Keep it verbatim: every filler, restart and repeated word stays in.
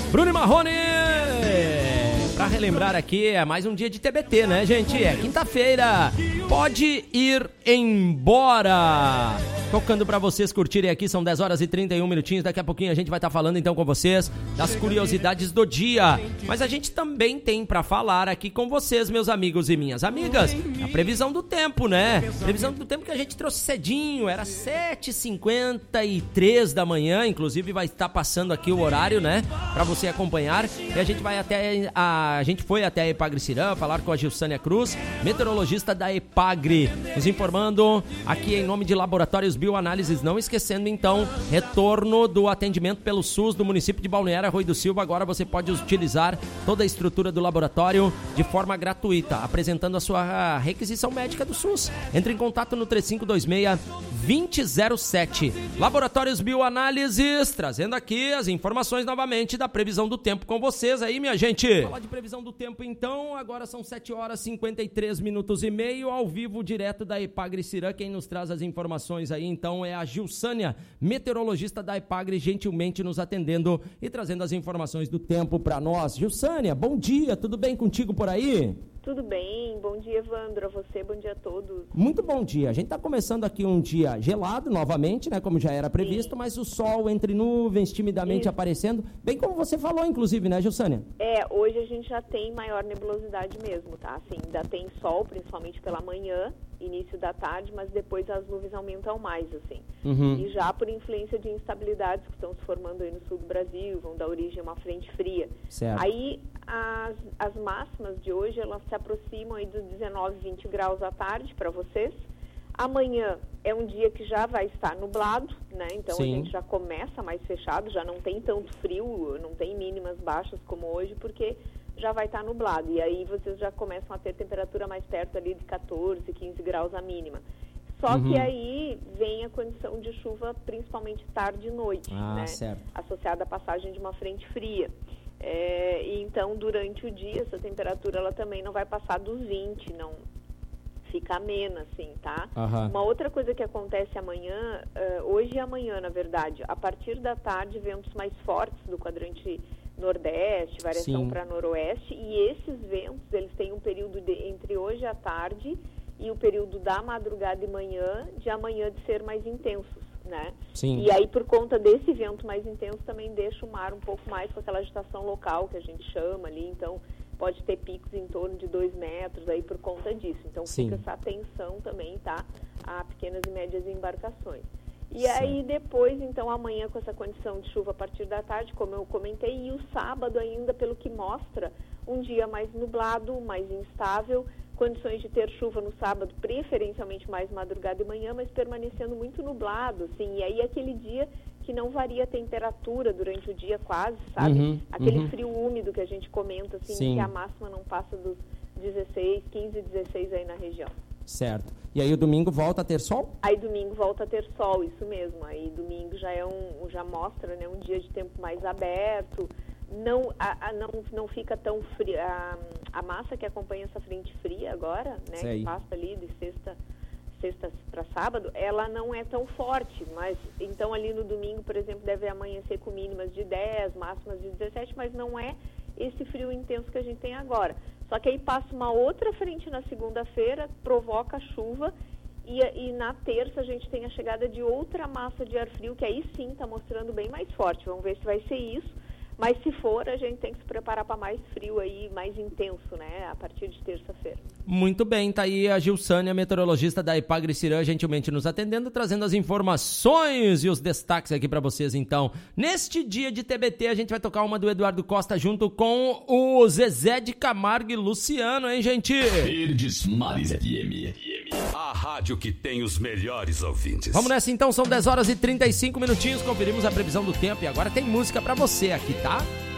Bruno e Marrone! Pra relembrar aqui, é mais um dia de T B T, né, gente? É quinta-feira. Pode ir embora. Tocando pra vocês curtirem aqui, são dez horas e trinta e um minutinhos. Daqui a pouquinho a gente vai estar falando então com vocês das curiosidades do dia. Mas a gente também tem pra falar aqui com vocês, meus amigos e minhas amigas, a previsão do tempo, né? Previsão do tempo que a gente trouxe cedinho, era sete e cinquenta e três da manhã, inclusive vai estar passando aqui o horário, né? Pra você acompanhar. E a gente vai até a, a gente foi até a Epagre-Cirã falar com a Gilsânia Cruz, meteorologista da Epagre, nos informando aqui em nome de Laboratórios Bioanálises, não esquecendo então, retorno do atendimento pelo SUS do município de Balneário Arroio do Silva. Agora você pode utilizar toda a estrutura do laboratório de forma gratuita, apresentando a sua requisição médica do SUS. Entre em contato no três cinco dois seis, dois zero zero sete. Laboratórios Bioanálises, trazendo aqui as informações novamente da previsão do tempo com vocês aí, minha gente. Falar de previsão do tempo então, agora são sete horas e cinquenta e três minutos e meio, ao vivo, direto da Epagre-Cirã. Quem nos traz as informações aí então é a Gilsânia, meteorologista da Epagre, gentilmente nos atendendo e trazendo as informações do tempo para nós. Gilsânia, bom dia, tudo bem contigo por aí? Tudo bem, bom dia, Evandro, a você, bom dia a todos. Muito bom dia, a gente está começando aqui um dia gelado novamente, né, como já era previsto, sim, mas o sol entre nuvens timidamente Isso. aparecendo, bem como você falou inclusive, né, Gilsânia? É, hoje a gente já tem maior nebulosidade mesmo, tá, assim, ainda tem sol, principalmente pela manhã, início da tarde, mas depois as nuvens aumentam mais, assim, uhum. e já por influência de instabilidades que estão se formando aí no sul do Brasil, vão dar origem a uma frente fria. Certo. Aí as, as máximas de hoje, elas se aproximam aí dos dezenove, vinte graus à tarde para vocês. Amanhã é um dia que já vai estar nublado, né? Então Sim. a gente já começa mais fechado, já não tem tanto frio, não tem mínimas baixas como hoje, porque já vai estar nublado. E aí vocês já começam a ter temperatura mais perto ali de catorze, quinze graus a mínima. Só uhum. que aí vem a condição de chuva, principalmente tarde e noite, ah, né? Certo. Associada à passagem de uma frente fria. É, e então, durante o dia, essa temperatura ela também não vai passar dos vinte, não fica amena, assim, tá? Uhum. Uma outra coisa que acontece amanhã, uh, hoje e amanhã, na verdade, a partir da tarde, ventos mais fortes do quadrante nordeste, variação para noroeste, e esses ventos, eles têm um período de, entre hoje à tarde e o período da madrugada e manhã, de amanhã de ser mais intensos, né? Sim. E aí, por conta desse vento mais intenso, também deixa o mar um pouco mais com aquela agitação local que a gente chama ali, então pode ter picos em torno de dois metros aí por conta disso. Então Sim. fica essa atenção também, tá? A pequenas e médias embarcações. E Sim. aí depois, então, amanhã com essa condição de chuva a partir da tarde, como eu comentei, e o sábado ainda, pelo que mostra, um dia mais nublado, mais instável, condições de ter chuva no sábado, preferencialmente mais madrugada e manhã, mas permanecendo muito nublado, assim, e aí aquele dia que não varia a temperatura durante o dia quase, sabe? Uhum, aquele uhum. frio úmido que a gente comenta, assim, Sim. que a máxima não passa dos dezesseis, quinze, dezesseis aí na região. Certo. E aí o domingo volta a ter sol? Aí domingo volta a ter sol, isso mesmo. Aí domingo já é um, já mostra, né, um dia de tempo mais aberto. Não, a, a, não, não fica tão frio. A, a massa que acompanha essa frente fria agora, né, Sei. que passa ali de sexta, sexta para sábado, ela não é tão forte. Mas então ali no domingo, por exemplo, deve amanhecer com mínimas de dez, máximas de dezessete, mas não é esse frio intenso que a gente tem agora. Só que aí passa uma outra frente na segunda-feira, provoca chuva, e, e na terça a gente tem a chegada de outra massa de ar frio, que aí sim está mostrando bem mais forte. Vamos ver se vai ser isso. Mas se for, a gente tem que se preparar para mais frio aí, mais intenso, né, a partir de terça-feira. Muito bem, tá aí a Gilsânia, meteorologista da Epagre-Cirã, gentilmente nos atendendo, trazendo as informações e os destaques aqui para vocês, então. Neste dia de T B T, a gente vai tocar uma do Eduardo Costa junto com o Zezé de Camargo e Luciano, hein, gente? Verdes Mares F M. A rádio que tem os melhores ouvintes. Vamos nessa, então, são dez horas e trinta e cinco minutinhos, conferimos a previsão do tempo e agora tem música para você aqui, tá?